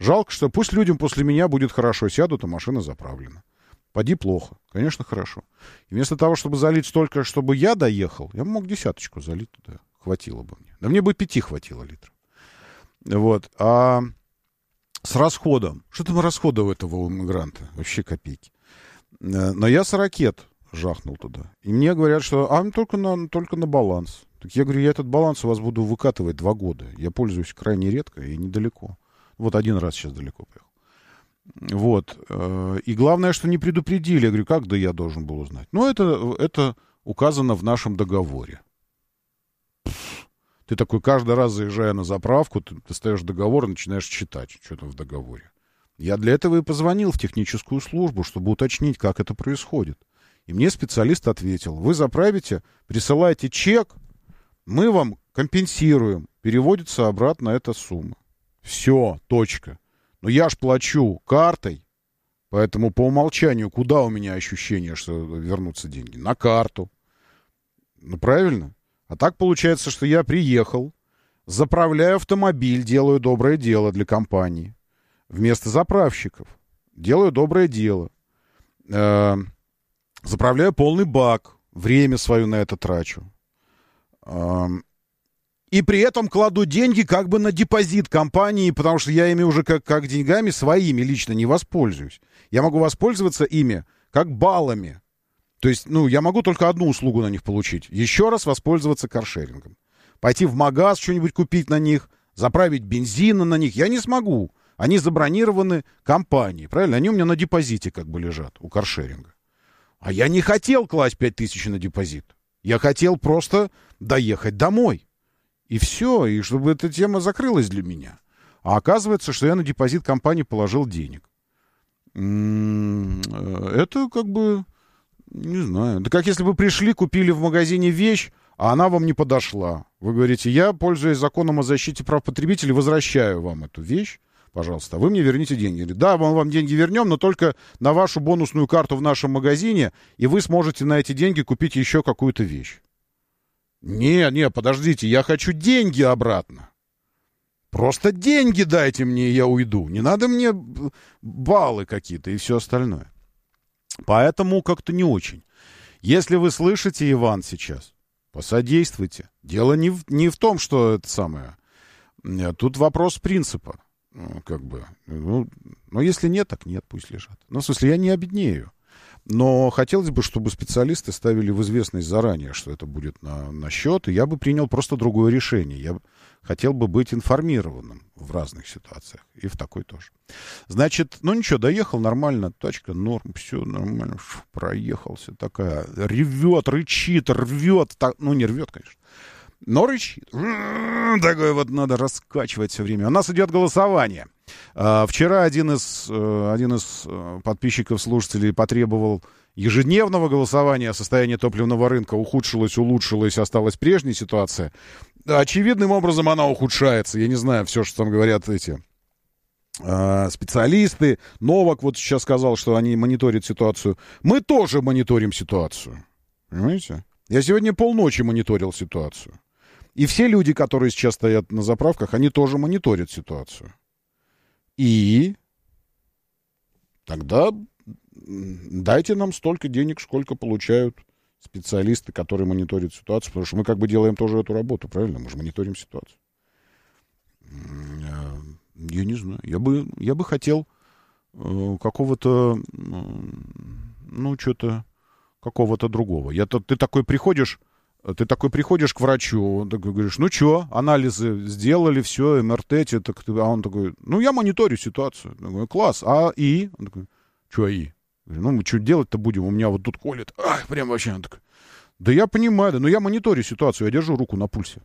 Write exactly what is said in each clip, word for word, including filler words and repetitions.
Жалко, что пусть людям после меня будет хорошо, сядут, а машина заправлена. Поди плохо. Конечно, хорошо. И вместо того, чтобы залить столько, чтобы я доехал, я мог десяточку залить туда. Хватило бы мне. Да мне бы пяти хватило литров. Вот. А с расходом. Что там расходов этого у иммигранта? Вообще копейки. Но я с ракет жахнул туда. И мне говорят, что а, только, на, только на баланс. Так я говорю, я этот баланс у вас буду выкатывать два года. Я пользуюсь крайне редко и недалеко. Вот один раз сейчас далеко поехал. Вот. И главное, что не предупредили. Я говорю, как да я должен был узнать? Ну, это, это указано в нашем договоре. Ты такой, каждый раз заезжая на заправку, ты достаешь договор и начинаешь читать, что там в договоре. Я для этого и позвонил в техническую службу, чтобы уточнить, как это происходит. И мне специалист ответил, вы заправите, присылайте чек, мы вам компенсируем, переводится обратно эта сумма. Все, точка. Но я ж плачу картой, поэтому по умолчанию куда у меня ощущение, что вернутся деньги? На карту. Ну, правильно? А так получается, что я приехал, заправляю автомобиль, делаю доброе дело для компании. Вместо заправщиков. Делаю доброе дело. Э, заправляю полный бак. Время свое на это трачу. Э, и при этом кладу деньги как бы на депозит компании, потому что я ими уже как, как деньгами своими лично не воспользуюсь. Я могу воспользоваться ими как баллами. То есть, ну, я могу только одну услугу на них получить. Еще раз воспользоваться каршерингом. Пойти в магаз что-нибудь купить на них, заправить бензина на них. Я не смогу. Они забронированы компанией, правильно? Они у меня на депозите как бы лежат у каршеринга. А я не хотел класть пять тысяч на депозит. Я хотел просто доехать домой. И все, и чтобы эта тема закрылась для меня. А оказывается, что я на депозит компании положил денег. Это как бы, не знаю. Да как если бы пришли, купили в магазине вещь, а она вам не подошла. Вы говорите, я, пользуясь законом о защите прав потребителей, возвращаю вам эту вещь. Пожалуйста, вы мне верните деньги. Да, мы вам деньги вернем, но только на вашу бонусную карту в нашем магазине, и вы сможете на эти деньги купить еще какую-то вещь. Не, не, подождите, я хочу деньги обратно. Просто деньги дайте мне, и я уйду. Не надо мне баллы какие-то и все остальное. Поэтому как-то не очень. Если вы слышите, Иван, сейчас, посодействуйте. Дело не в, не в том, что это самое. Тут вопрос принципа. Ну, как бы, ну, но если нет, так нет, пусть лежат. Ну, в смысле, я не обеднею. Но хотелось бы, чтобы специалисты ставили в известность заранее, что это будет на, на счет, и я бы принял просто другое решение. Я хотел бы быть информированным в разных ситуациях, и в такой тоже. Значит, ну ничего, доехал нормально, тачка норм, все нормально, фу, проехался, такая, ревет, рычит, рвет, так, ну не рвет, конечно. Но рычит. Такое вот надо раскачивать все время. У нас идет голосование. Вчера один из, один из подписчиков, слушателей потребовал ежедневного голосования. Состояние топливного рынка ухудшилось, улучшилось, осталась прежняя ситуация. Очевидным образом она ухудшается. Я не знаю, все, что там говорят эти специалисты. Новак вот сейчас сказал, что они мониторят ситуацию. Мы тоже мониторим ситуацию. Понимаете? Я сегодня полночи мониторил ситуацию. И все люди, которые сейчас стоят на заправках, они тоже мониторят ситуацию. И тогда дайте нам столько денег, сколько получают специалисты, которые мониторят ситуацию, потому что мы как бы делаем тоже эту работу, правильно? Мы же мониторим ситуацию. Я не знаю. Я бы, я бы хотел какого-то, ну, что-то, какого-то другого. Я, ты такой приходишь, ты такой приходишь к врачу, ты говоришь, ну что, анализы сделали, все, эм эр тэ, так, а он такой, ну я мониторю ситуацию. Я говорю, класс, а и? Он такой, что и? Я говорю, ну мы что делать-то будем, у меня вот тут колет. Ах, прям вообще. Он такой, да я понимаю, да, но я мониторю ситуацию, я держу руку на пульсе.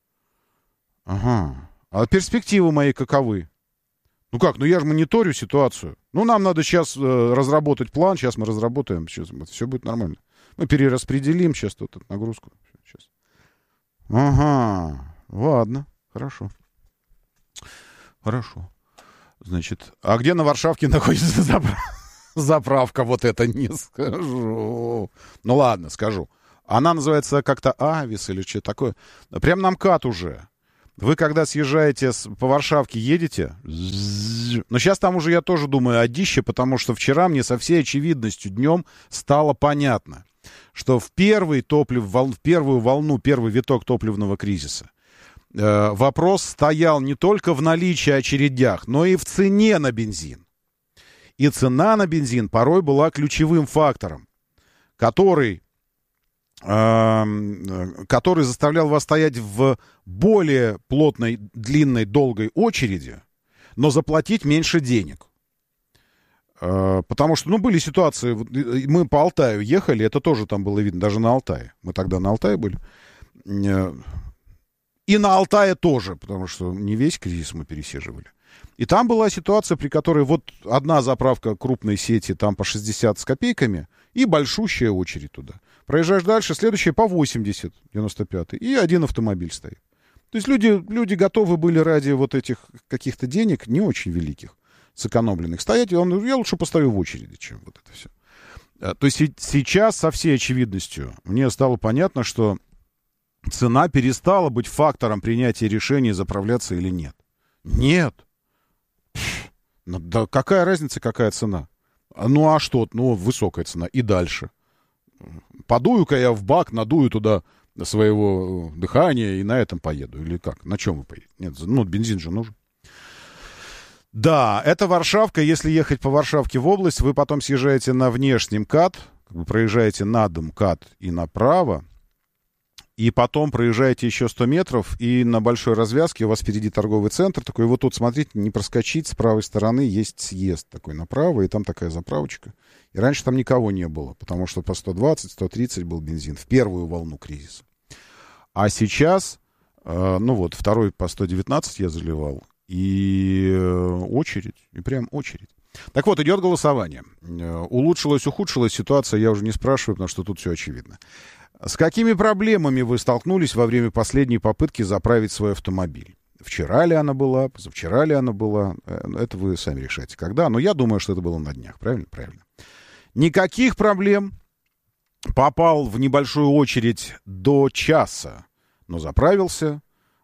Ага, а перспективы мои каковы? Ну как, ну я же мониторю ситуацию. Ну нам надо сейчас э, разработать план, сейчас мы разработаем, сейчас все будет нормально. Мы перераспределим сейчас тут эту нагрузку. Сейчас. Ага, ладно, хорошо. Хорошо. Значит, а где на Варшавке находится заправка? Заправка, вот это не скажу. Ну ладно, скажу. Она называется как-то Авис или что-то такое. Прям на МКАД уже. Вы когда съезжаете с, по Варшавке, едете, Но сейчас там уже я тоже думаю о дище, потому что вчера мне со всей очевидностью днем стало понятно, что в, первый топлив, в первую волну, первый виток топливного кризиса э, вопрос стоял не только в наличии очередях, но и в цене на бензин. И цена на бензин порой была ключевым фактором, который, э, который заставлял вас стоять в более плотной, длинной, долгой очереди, но заплатить меньше денег. Э, потому что, ну, были ситуации, мы по Алтаю ехали, это тоже там было видно, даже на Алтае. Мы тогда на Алтае были. Э, и на Алтае тоже, потому что не весь кризис мы пересиживали. И там была ситуация, при которой вот одна заправка крупной сети там по шестьдесят с копейками и большущая очередь туда. Проезжаешь дальше, следующая по восемьдесят, девяносто пятый, и один автомобиль стоит. То есть люди, люди готовы были ради вот этих каких-то денег, не очень великих, сэкономленных, стоять, и он, я лучше постою в очереди, чем вот это все. То есть сейчас со всей очевидностью мне стало понятно, что цена перестала быть фактором принятия решения, заправляться или нет. Нет. Ну, да какая разница, какая цена? Ну, а что? Ну, высокая цена. И дальше. Подую-ка я в бак, надую туда своего дыхания и на этом поеду. Или как? На чем вы поедете? Нет, ну, бензин же нужен. Да, это Варшавка. Если ехать по Варшавке в область, вы потом съезжаете на внешний МКАД, как бы проезжаете над МКАД и направо, и потом проезжаете еще сто метров, и на большой развязке у вас впереди торговый центр такой. Вот тут, смотрите, не проскочить, с правой стороны есть съезд такой направо, и там такая заправочка. И раньше там никого не было, потому что по сто двадцать - сто тридцать был бензин в первую волну кризиса. А сейчас, э, ну вот, второй по сто девятнадцать я заливал, и э, очередь, и прям очередь. Так вот, идет голосование. Э, улучшилась, ухудшилась ситуация, я уже не спрашиваю, потому что тут все очевидно. С какими проблемами вы столкнулись во время последней попытки заправить свой автомобиль? Вчера ли она была, позавчера ли она была? Это вы сами решаете, когда. Но я думаю, что это было на днях. Правильно? Правильно. Никаких проблем. Попал в небольшую очередь до часа, но заправился.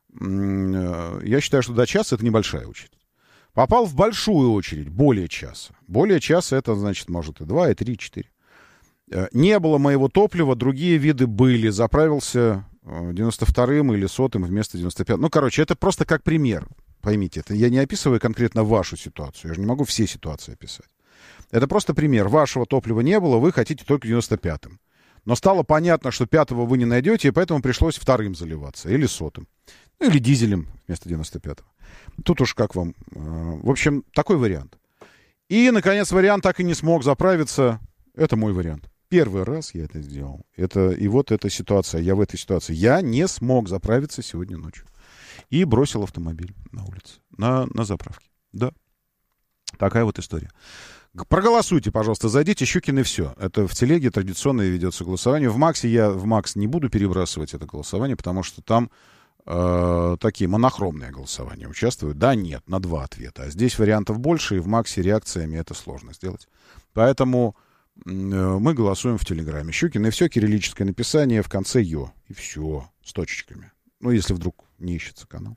Я считаю, что до часа это небольшая очередь. Попал в большую очередь, более часа. Более часа это, значит, может и два, и три, и четыре. Не было моего топлива, другие виды были. Заправился девяносто вторым или сотым вместо девяносто пятого. Ну, короче, это просто как пример. Поймите, это я не описываю конкретно вашу ситуацию. Я же не могу все ситуации описать. Это просто пример. Вашего топлива не было, вы хотите только девяносто пятым. Но стало понятно, что пятого вы не найдете, и поэтому пришлось вторым заливаться. Или сотым. Ну, или дизелем вместо девяносто пятого. Тут уж как вам. В общем, такой вариант. И, наконец, вариант так и не смог заправиться. Это мой вариант. Первый раз я это сделал. Это, и вот эта ситуация. Я в этой ситуации. Я не смог заправиться сегодня ночью. И бросил автомобиль на улице. На, на заправке. Да. Такая вот история. Проголосуйте, пожалуйста, зайдите. Щукин и все. Это в телеге традиционно ведется голосование. В Максе я в Макс не буду перебрасывать это голосование, потому что там э, такие монохромные голосования участвуют. Да, нет, на два ответа. А здесь вариантов больше, и в Максе реакциями это сложно сделать. Поэтому мы голосуем в Телеграме. Щукин и все, кириллическое написание, в конце ё. И все, с точечками. Ну, если вдруг не ищется канал.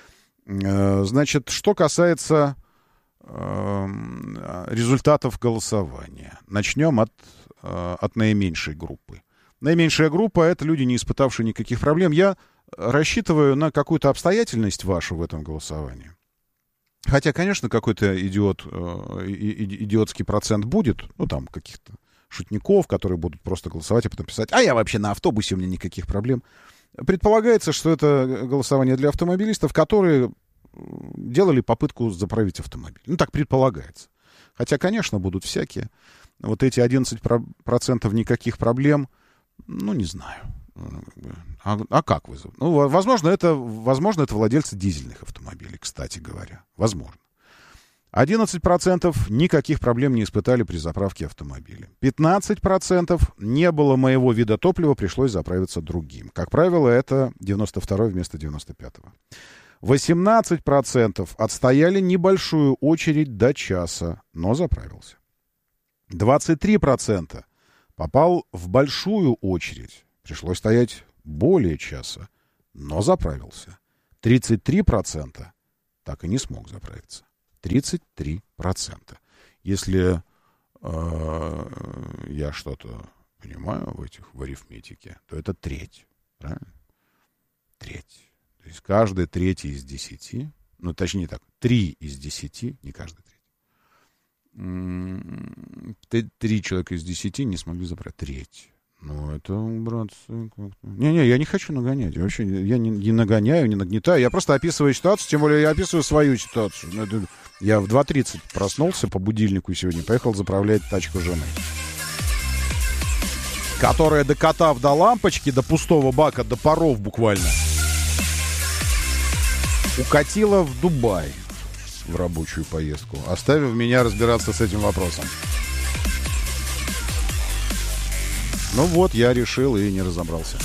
Значит, что касается э, результатов голосования. Начнем от, э, от наименьшей группы. Наименьшая группа — это люди, не испытавшие никаких проблем. Я рассчитываю на какую-то обстоятельность вашу в этом голосовании. Хотя, конечно, какой-то идиот, э, идиотский процент будет, ну, там, каких-то шутников, которые будут просто голосовать, а потом писать: а я вообще на автобусе, у меня никаких проблем. Предполагается, что это голосование для автомобилистов, которые делали попытку заправить автомобиль. Ну, так предполагается. Хотя, конечно, будут всякие. Вот эти одиннадцать процентов никаких проблем, ну, не знаю. А, а как вы? Ну, возможно, это, возможно, это владельцы дизельных автомобилей, кстати говоря. Возможно. одиннадцать процентов никаких проблем не испытали при заправке автомобиля. пятнадцать процентов не было моего вида топлива, пришлось заправиться другим. Как правило, это девяносто второй вместо девяносто пятого. восемнадцать процентов отстояли небольшую очередь до часа, но заправился. двадцать три процента попал в большую очередь. Пришлось стоять более часа, но заправился. тридцать три процента так и не смог заправиться. тридцать три процента. Если э, я что-то понимаю в этих, в арифметике, то это треть. Правильно? Треть. То есть каждый третий из десяти, ну, точнее так, три из десяти, не каждый третий. Три человека из десяти не смогли забрать. Треть. Ну, это, братцы, как-то... Не-не, я не хочу нагонять. Вообще, я не, не нагоняю, не нагнетаю. Я просто описываю ситуацию, тем более я описываю свою ситуацию. Ну, это... Я в два тридцать проснулся по будильнику сегодня, поехал заправлять тачку жены, которая, докатав до лампочки, до пустого бака, до паров буквально, укатила в Дубай в рабочую поездку, оставив меня разбираться с этим вопросом. Ну вот, я решил и не разобрался.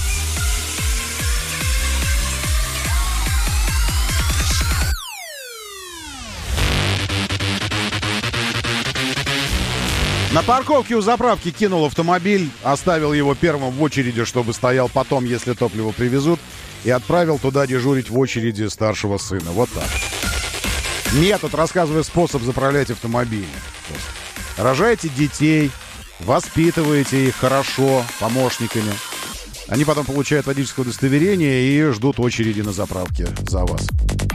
На парковке у заправки кинул автомобиль, оставил его первым в очереди, чтобы стоял потом, если топливо привезут, и отправил туда дежурить в очереди старшего сына. Вот так. Метод, рассказываю способ заправлять автомобили. Рожаете детей, воспитываете их хорошо, помощниками. Они потом получают водительское удостоверение и ждут очереди на заправке за вас.